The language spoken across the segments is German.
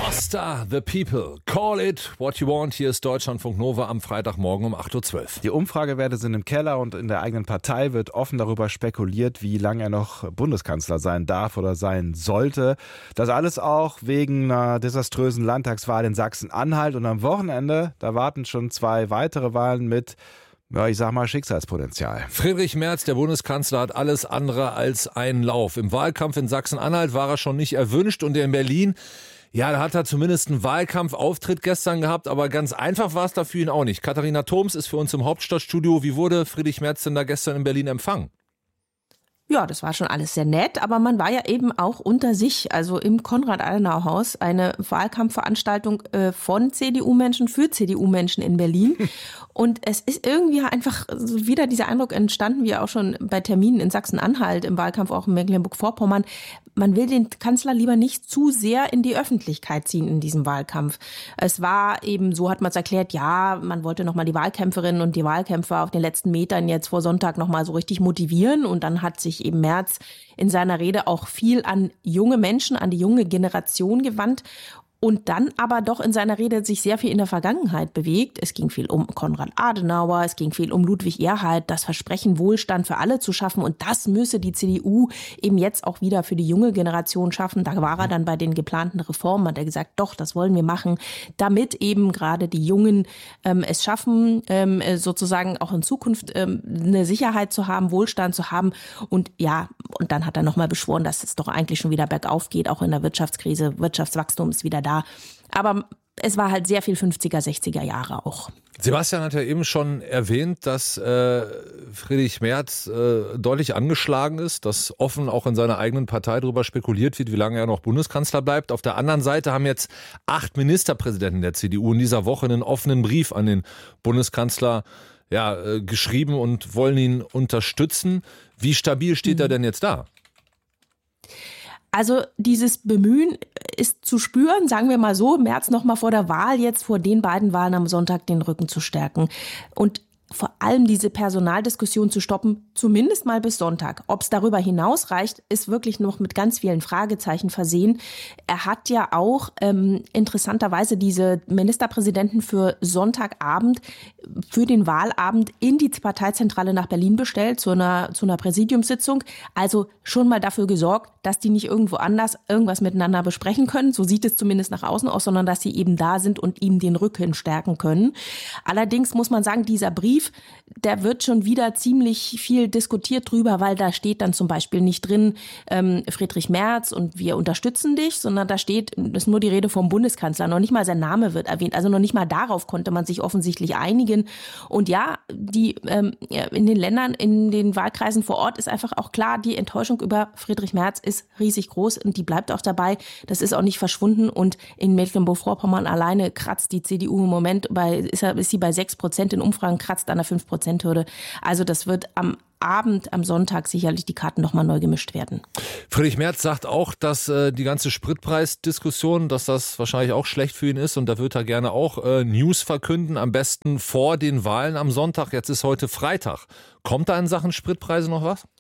Foster the People. Call it what you want. Hier ist Deutschlandfunk Nova am Freitagmorgen um 8.12 Uhr. Die Umfragewerte sind im Keller und in der eigenen Partei wird offen darüber spekuliert, wie lange er noch Bundeskanzler sein darf oder sein sollte. Das alles auch wegen einer desaströsen Landtagswahl in Sachsen-Anhalt. Und am Wochenende, da warten schon 2 weitere Wahlen mit, ich sag mal, Schicksalspotenzial. Friedrich Merz, der Bundeskanzler, hat alles andere als einen Lauf. Im Wahlkampf in Sachsen-Anhalt war er schon nicht erwünscht und in Berlin, ja, da hat er zumindest einen Wahlkampfauftritt gestern gehabt, aber ganz einfach war es da für ihn auch nicht. Katharina Thoms ist für uns im Hauptstadtstudio. Wie wurde Friedrich Merz denn da gestern in Berlin empfangen? Ja, das war schon alles sehr nett, aber man war ja eben auch unter sich, also im Konrad-Adenauer-Haus, eine Wahlkampfveranstaltung von CDU-Menschen für CDU-Menschen in Berlin. Und es ist irgendwie einfach wieder dieser Eindruck entstanden, wie auch schon bei Terminen in Sachsen-Anhalt, im Wahlkampf auch in Mecklenburg-Vorpommern. Man will den Kanzler lieber nicht zu sehr in die Öffentlichkeit ziehen in diesem Wahlkampf. Es war eben, so hat man es erklärt, ja, man wollte nochmal die Wahlkämpferinnen und die Wahlkämpfer auf den letzten Metern jetzt vor Sonntag nochmal so richtig motivieren. Und dann hat sich eben Merz in seiner Rede auch viel an junge Menschen, an die junge Generation gewandt. Und dann aber doch in seiner Rede sich sehr viel in der Vergangenheit bewegt. Es ging viel um Konrad Adenauer, es ging viel um Ludwig Erhard, das Versprechen, Wohlstand für alle zu schaffen. Und das müsse die CDU eben jetzt auch wieder für die junge Generation schaffen. Da war er dann bei den geplanten Reformen, hat er gesagt, doch, das wollen wir machen, damit eben gerade die Jungen es schaffen, sozusagen auch in Zukunft eine Sicherheit zu haben, Wohlstand zu haben. Und ja, und dann hat er nochmal beschworen, dass es doch eigentlich schon wieder bergauf geht, auch in der Wirtschaftskrise. Wirtschaftswachstum ist wieder da. Aber es war halt sehr viel 50er, 60er Jahre auch. Sebastian hat ja eben schon erwähnt, dass Friedrich Merz deutlich angeschlagen ist, dass offen auch in seiner eigenen Partei darüber spekuliert wird, wie lange er noch Bundeskanzler bleibt. Auf der anderen Seite haben jetzt 8 Ministerpräsidenten der CDU in dieser Woche einen offenen Brief an den Bundeskanzler geschrieben und wollen ihn unterstützen. Wie stabil steht er denn jetzt da? Also dieses Bemühen ist zu spüren, sagen wir mal so, Merz noch mal vor der Wahl, jetzt vor den beiden Wahlen am Sonntag den Rücken zu stärken und vor allem diese Personaldiskussion zu stoppen, zumindest mal bis Sonntag. Ob es darüber hinaus reicht, ist wirklich noch mit ganz vielen Fragezeichen versehen. Er hat ja auch interessanterweise diese Ministerpräsidenten für Sonntagabend, für den Wahlabend in die Parteizentrale nach Berlin bestellt, zu einer Präsidiumssitzung. Also schon mal dafür gesorgt, dass die nicht irgendwo anders irgendwas miteinander besprechen können. So sieht es zumindest nach außen aus, sondern dass sie eben da sind und ihm den Rücken stärken können. Allerdings muss man sagen, dieser Brief, der wird schon wieder ziemlich viel diskutiert drüber, weil da steht dann zum Beispiel nicht drin, Friedrich Merz und wir unterstützen dich, sondern da steht, das ist nur die Rede vom Bundeskanzler, noch nicht mal sein Name wird erwähnt, also noch nicht mal darauf konnte man sich offensichtlich einigen. Und ja, in den Ländern, in den Wahlkreisen vor Ort ist einfach auch klar, die Enttäuschung über Friedrich Merz ist riesig groß und die bleibt auch dabei. Das ist auch nicht verschwunden und in Mecklenburg-Vorpommern alleine kratzt die CDU im Moment ist sie bei 6% in Umfragen, kratzt an der 5%-Hürde. Also das wird am Abend, am Sonntag sicherlich die Karten nochmal neu gemischt werden. Friedrich Merz sagt auch, dass die ganze Spritpreisdiskussion, dass das wahrscheinlich auch schlecht für ihn ist und da wird er gerne auch News verkünden, am besten vor den Wahlen am Sonntag. Jetzt ist heute Freitag. Kommt da in Sachen Spritpreise noch was?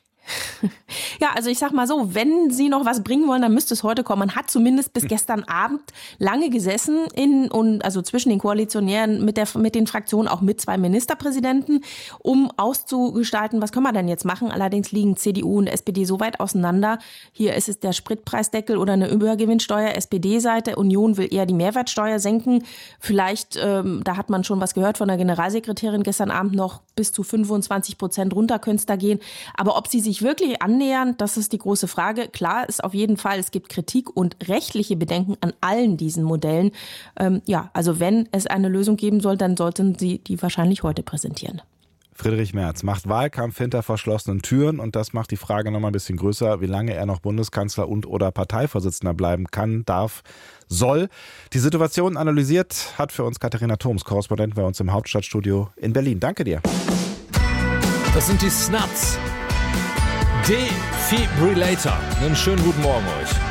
Ja, also ich sag mal so, wenn Sie noch was bringen wollen, dann müsste es heute kommen. Man hat zumindest bis gestern Abend lange gesessen also zwischen den Koalitionären mit den Fraktionen, auch mit 2 Ministerpräsidenten, um auszugestalten, was können wir denn jetzt machen? Allerdings liegen CDU und SPD so weit auseinander. Hier ist es der Spritpreisdeckel oder eine Übergewinnsteuer, SPD-Seite. Union will eher die Mehrwertsteuer senken. Vielleicht, da hat man schon was gehört von der Generalsekretärin gestern Abend noch, bis zu 25% runter könnte es da gehen. Aber ob sie sich wirklich annähern, das ist die große Frage. Klar ist auf jeden Fall, es gibt Kritik und rechtliche Bedenken an allen diesen Modellen. Also wenn es eine Lösung geben soll, dann sollten sie die wahrscheinlich heute präsentieren. Friedrich Merz macht Wahlkampf hinter verschlossenen Türen und das macht die Frage noch mal ein bisschen größer, wie lange er noch Bundeskanzler und oder Parteivorsitzender bleiben kann, darf, soll. Die Situation analysiert hat für uns Katharina Thoms, Korrespondentin bei uns im Hauptstadtstudio in Berlin. Danke dir. Das sind die Snuts. Defibrillator. Einen schönen guten Morgen euch.